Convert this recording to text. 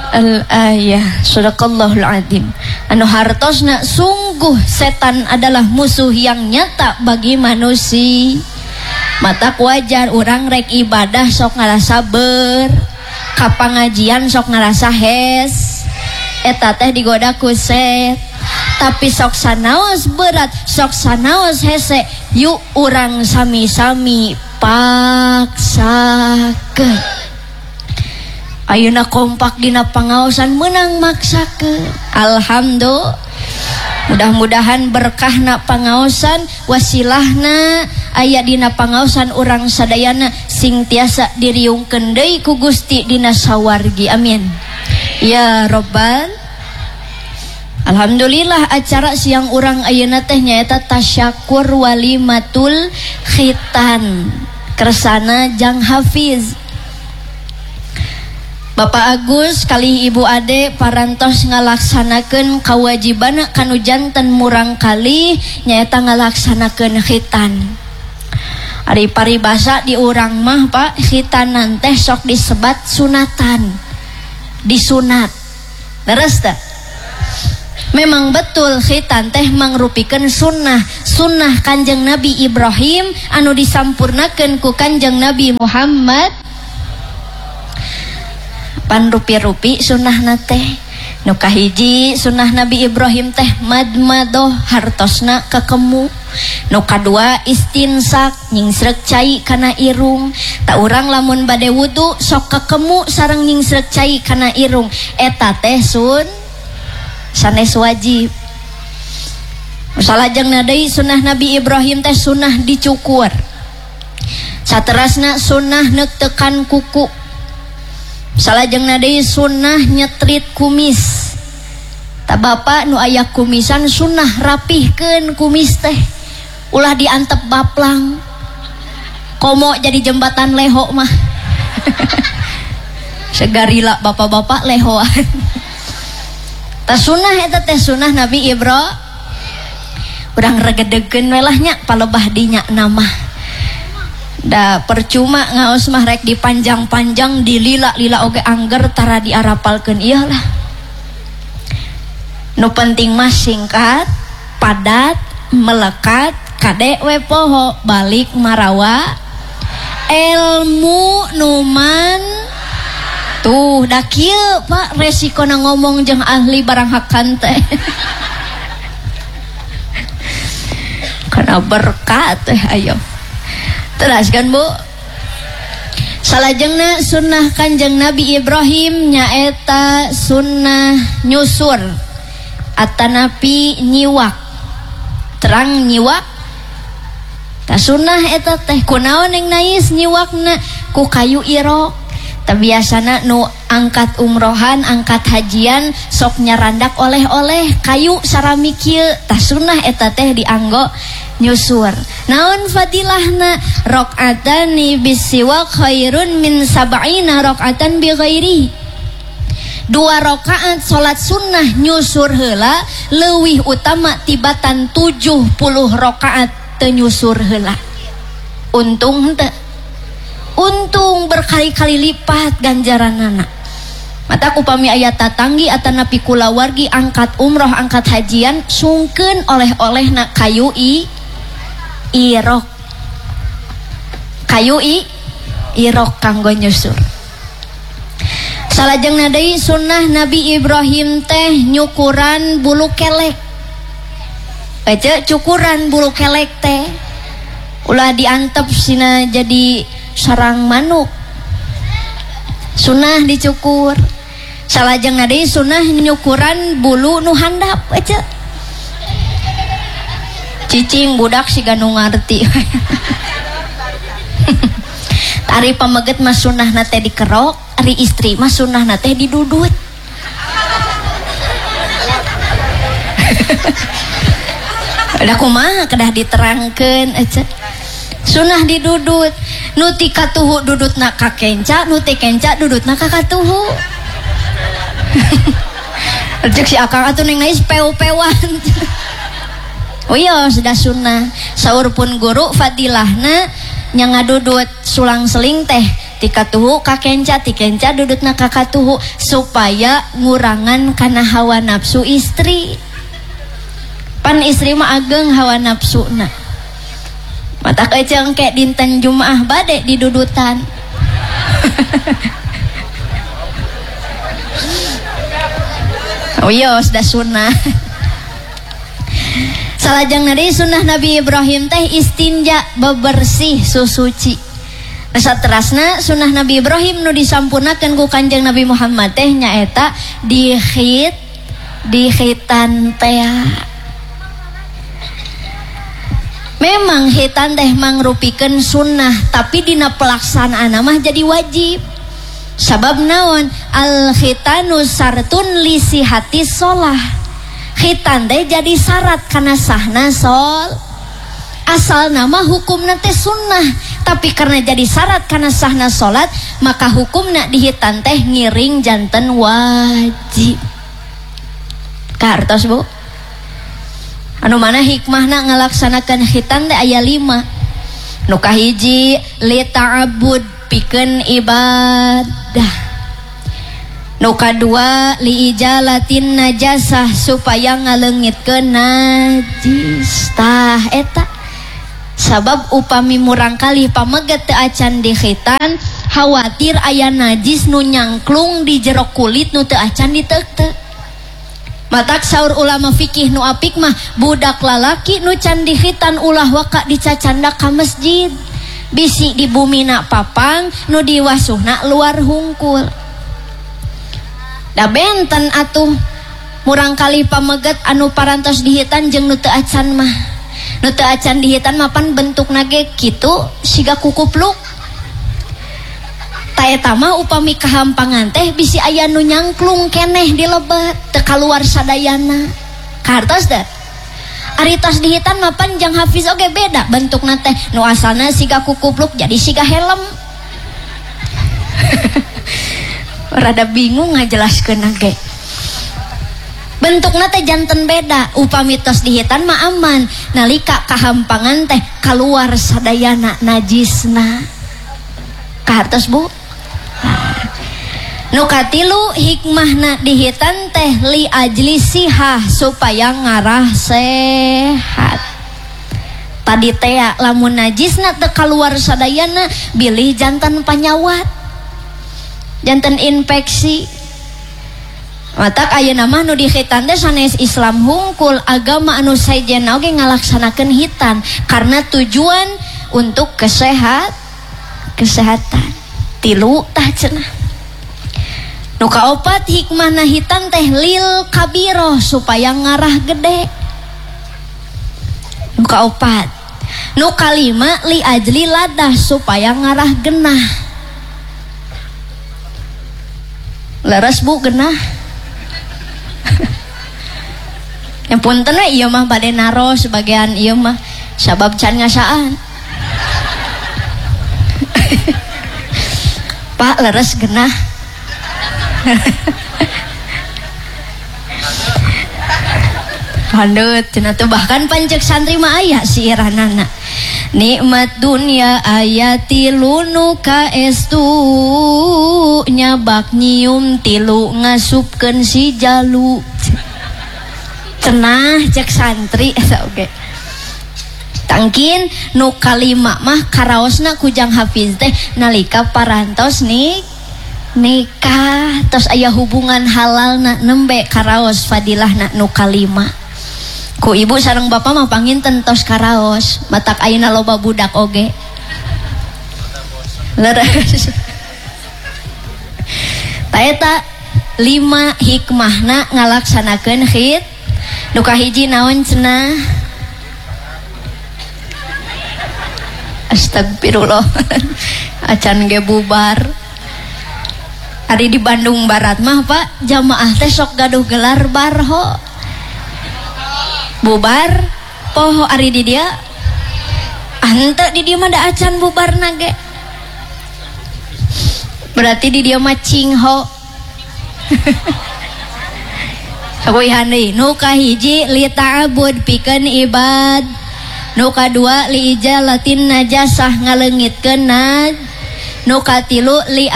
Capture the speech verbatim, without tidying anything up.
Al-ayah Sadaqallahul Adzim. Anu hartosna sungguh setan adalah musuh yang nyata bagi manusia. Mata wajar orang rek ibadah sok ngarasa ber, ka pangajian sok ngarasa hes, eta teh digoda ku set. Tapi sok sanaos berat, sok sanaos hese, yuk urang sami-sami paksakeun. Ayeuna kompak dina pangaosan menang maksakeun. Alhamdulillah. Mudah-mudahan berkahna pangaosan, wasilahna aya dina pangaosan urang sadayana sing tiasa diriungkeun deui ku Gusti dina sawargi. Amin. Ya Rabbal. Alhamdulillah acara siang urang ayeuna teh nyaeta tasyakur walimatul khitan. Kersana Jang Hafiz. Bapak Agus kali Ibu Ade parantos ngalaksanakeun kawajibana kanu janten murang kali nyaeta ngalaksanakeun khitan. Ari paribasa di urang mah Pak, khitanan teh sok disebat sunatan. Disunat. Leres teh? Memang betul khitan teh mangrupikeun sunnah. Sunnah Kanjeng Nabi Ibrahim anu disampurnakeun ku Kanjeng Nabi Muhammad. Pan rupi-rupi sunnahna teh nu kahiji sunnah Nabi Ibrahim teh madmadoh hartosna kakemu, nu kadua istinsak nyingsrek cai kana irung. Ta urang lamun bade wudu sok kakemu sareng nyingsrek cai kana irung, eta teh sun sanes wajib. Salajengna deui sunnah Nabi Ibrahim teh sunnah dicukur. Saterasna sunnah neuk tekan kuku. Salajengna deui sunnah nyetrit kumis. Ta bapak nu aya kumisan sunnah rapihkeun kumis teh. Ulah diantep baplang. Komo jadi jembatan leho mah. Segarila bapak-bapak lehoan. Ta sunnah eta teh sunnah Nabi Ibrahim. Urang regedegeun we lah nya palebah dinya nama. Da percuma ngaos mah rek dipanjang-panjang dilila-lila oge angger tara diarapalkeun iyalah. Nu penting mah singkat, padat, melekat, kade we poho balik marawa ilmu numan. Tuh da kieu Pak resikona ngomong jeung ahli barang hakan teh. Kana berkat teh ayo. Teraskan Bu. Salajengna sunnah Kanjeng Nabi Ibrahim nyaeta sunnah nyusur atanapi nyiwak. Terang nyiwak. Ta sunnah eta teh kunaon yang nais nyiwakna ku kayu irok. Ta biasana nu angkat umrohan, angkat hajian sok nyarandak oleh-oleh kayu sarami kieu. Ta sunnah eta teh dianggo nyusur. Naon fadilahna rakaatani bisiwak khairun min sab'ina rakaatan bi ghairi. Dua rakaat salat sunnah nyusur heula leuwih utama tibatan tujuh puluh rakaat teu nyusur heula. Untung henteu. Untung berkali-kali lipat ganjaranana. Mata upami aya tatanggi atanapi kulawargi angkat umroh angkat hajian sungkeun oleh-olehna kayu i irok. Kayu i irok kanggo nyusur. Salajengna deui sunnah Nabi Ibrahim teh nyukuran bulu kelek. Baca cukuran bulu kelek teh ulah diantep sina jadi sarang manuk. Sunnah dicukur. Salajengna deui sunnah nyukuran bulu nu handap baca. Cicing budak siga nu ngarti. Ari pameget mah sunnahna teh dikerok, ari istri mah sunnahna teh didudut. Da kumaha kedah diterangkeun ece. Sunnah didudut. Nu ti katuhu dudutna ka kenca, nu ti kenca dudutna ka katuhu. Cek si akang atuh ning nais peu-pewan. Oh iya sudah sunnah. Saur pun guru fadilahna nya ngadudut sulang seling teh tikatuhu kakenca tikenca dudutna kakatuhu supaya ngurangan kana hawa nafsu istri. Pan istri mah ageng hawa nafsuna. Mata keceng kayak dinten Jumaah bade di dudutan. Oh iya sudah sunnah. Salajeng nari sunnah Nabi Ibrahim teh istinja bebersih susuci. Saterasna sunnah Nabi Ibrahim nu disampunakeun ku Kanjeng Nabi Muhammad teh nyaeta dihit dihitan teh. Memang hitan teh mangrupikeun sunnah tapi dina pelaksanaan mah jadi wajib. Sabab naon? Al khitanu sartun li sihati shalah. Khitan teh jadi syarat kana sahna sol. Asal nama hukumna teh sunnah, tapi karena jadi syarat kana sahna salat, maka hukumna dihitan teh ngiring janten wajib. Kartos Bu. Anu mana hikmahna ngalaksanakeun khitan teh aya lima. Nu kahiji li ta'abbud pikeun ibadah. Nu kadua li ijalatin najasah supaya ngaleungitkeun najis. Tah eta sabab upami murangkali pameget teu acan di khitan khawatir aya najis nu nyangklung di jero kulit nu teu acan diteuk-teuk. Matak saur ulama fikih nu apik mah budak lalaki nu can di khitan ulah waka dicacanda ka masjid. Bisi di bumina papang nu diwasuhna luar hungkul. Da benten atuh murangkali pameget anu parantos dihitan jeung nu teu acan mah. Nu teu acan dihitan mapan bentukna ge kitu siga kukupluk. Ta eta mah upami kahampangan teh bisi aya nu nyangklung keneh di lebet teu kaluar sadayana. Kartos da. Ari tos dihitan mapan jeung Hafiz oge beda bentukna teh. Nu asalna siga kukupluk jadi siga helm. Rada bingung ngajelaskeun ge. Bentukna teh janten beda, upami tos dihitan mah aman, nalika kahampangan teh kaluar sadayana najisna. Kahartos Bu. Nu katilu hikmahna dihitan teh li ajli sihah supaya ngarah sehat. Tadi teh lamun najisna teu kaluar sadayana bilih janten panyawat. Janten infeksi. Matak ayeuna mah nu dihitan teh sanes Islam hungkul agama anu saejenna oge ngalaksanakeun hitan karena tujuan untuk kesehat kesehatan. Tilu tah cenah. Nu kaopat hikmahna hitan teh lil kabiro supaya ngarah gede. Nu kaopat. Nu kalima li ajli ladah supaya ngarah genah. Leres Bu genah. Yang punten we ieu mah bade naro sebagian ieu mah sabab can ngasaan. Pak leres genah. Pandut cenah teh bahkan pancek santri mah aya siiranana. Nikmat dunia ayati lunu kaestu nyabak nyium tilu ngasupkeun si jalu. Cenah cek santri eta oge. Tangkin nu kalima mah karaosna kujang Hafiz teh nalika parantos nik nikah tos aya hubungan halalna nembe karaos fadilahna nu kalima. Ku ibu sareng bapak mah panginten tos karaos, matak ayeuna loba budak oge. Leres. Ta eta lima hikmahna ngalaksanakeun khid. Nu kahiji naon cenah? Astagfirullah. Acan ge bubar. Ari di Bandung Barat mah Pak, jamaah teh sok gaduh gelar barho. Bubar poho ari di dia. Ante di dia mah da acan bubarna ge. Berarti di dia mah cingho. Aku ihani nu kahiji li ta'abud pikeun ibad. Nu kadua li ijalatin najasah ngaleungitkeun naj nu katilu li